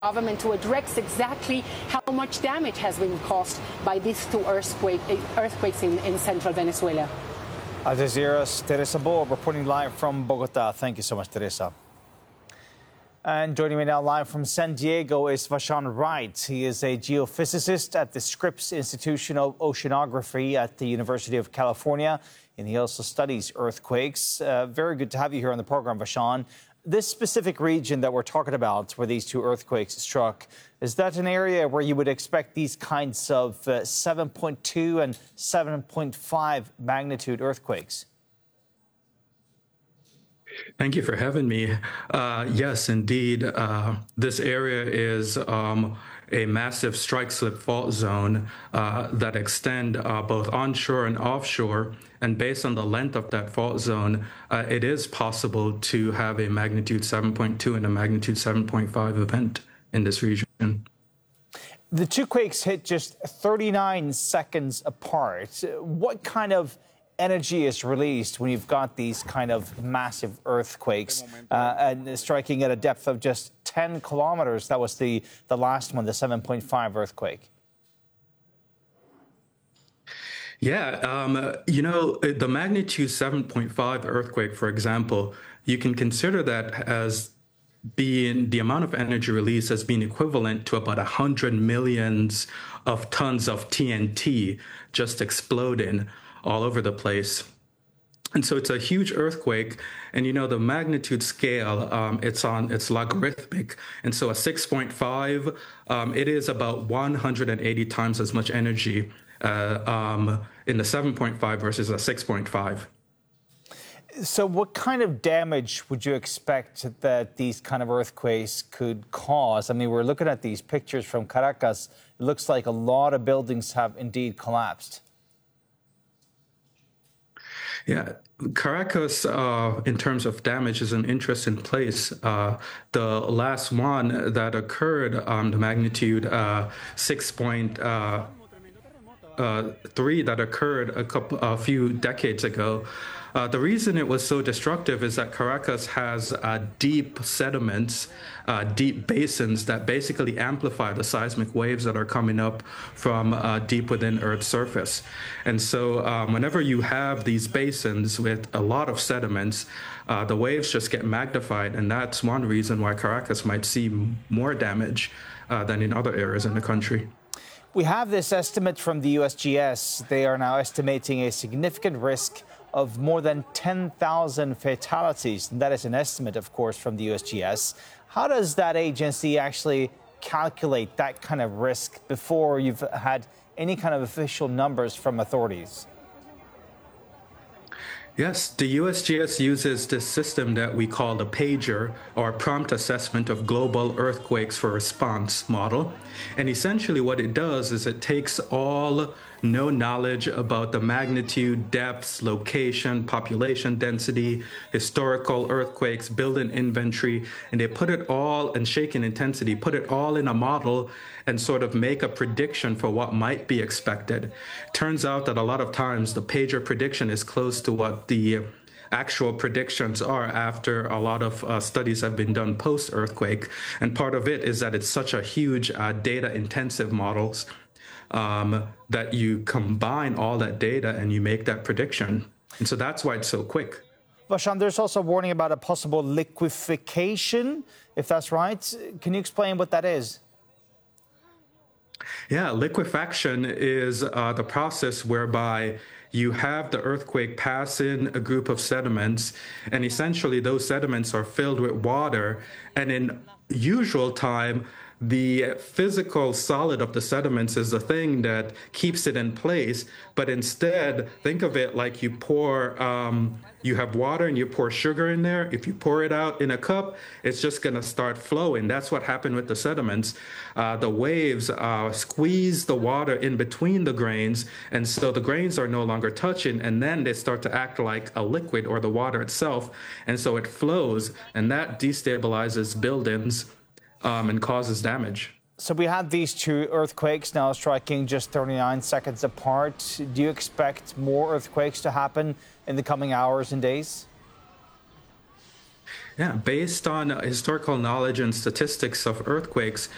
government to address exactly how much damage has been caused by these two earthquakes in central Venezuela. Al Jazeera's Teresa Bo reporting live from Bogota. Thank you so much, Teresa. And joining me now live from San Diego is Vashawn Wright. He is a geophysicist at the Scripps Institution of Oceanography at the University of California, and he also studies earthquakes. Very good to have you here on the program, Vashawn. This specific region that we're talking about, where these two earthquakes struck, is that an area where you would expect these kinds of 7.2 and 7.5 magnitude earthquakes? Thank you for having me. Yes, indeed. This area is a massive strike-slip fault zone that extend both onshore and offshore. And based on the length of that fault zone, it is possible to have a magnitude 7.2 and a magnitude 7.5 event in this region. The two quakes hit just 39 seconds apart. What kind of energy is released when you've got these kind of massive earthquakes and striking at a depth of just 10 kilometers? That was the last one, the 7.5 earthquake. Yeah, the magnitude 7.5 earthquake, for example, you can consider that as being the amount of energy released as being equivalent to about 100 millions of tons of TNT just exploding all over the place. And so it's a huge earthquake, and the magnitude scale, it's logarithmic. And so a 6.5, it is about 180 times as much energy in the 7.5 versus a 6.5. So what kind of damage would you expect that these kind of earthquakes could cause? I mean, we're looking at these pictures from Caracas. It looks like a lot of buildings have indeed collapsed. Yeah, Caracas, in terms of damage, is an interesting place. The last one that occurred, the magnitude 6.3 that occurred a few decades ago. The reason it was so destructive is that Caracas has deep sediments, deep basins that basically amplify the seismic waves that are coming up from deep within Earth's surface. And so whenever you have these basins with a lot of sediments, the waves just get magnified. And that's one reason why Caracas might see more damage than in other areas in the country. We have this estimate from the USGS. They are now estimating a significant risk of more than 10,000 fatalities. And that is an estimate, of course, from the USGS. How does that agency actually calculate that kind of risk before you've had any kind of official numbers from authorities? Yes, the USGS uses this system that we call the PAGER, or Prompt Assessment of Global Earthquakes for Response model. And essentially what it does is it takes all known knowledge about the magnitude, depths, location, population density, historical earthquakes, building inventory, and they put it all, and shaking intensity, put it all in a model and sort of make a prediction for what might be expected. Turns out that a lot of times the PAGER prediction is close to what the actual predictions are after a lot of studies have been done post-earthquake. And part of it is that it's such a huge data-intensive models that you combine all that data and you make that prediction. And so that's why it's so quick. Vashawn, there's also a warning about a possible liquefaction, if that's right. Can you explain what that is? Yeah, liquefaction is the process whereby you have the earthquake pass in a group of sediments, and essentially those sediments are filled with water. And in usual time, the physical solid of the sediments is the thing that keeps it in place. But instead, think of it like you pour, you have water and you pour sugar in there. If you pour it out in a cup, it's just going to start flowing. That's what happened with the sediments. The waves squeeze the water in between the grains, and so the grains are no longer touching, and then they start to act like a liquid, or the water itself, and so it flows, and that destabilizes buildings and causes damage. So we had these two earthquakes now striking just 39 seconds apart. Do you expect more earthquakes to happen in the coming hours and days? Yeah, based on historical knowledge and statistics of earthquakes,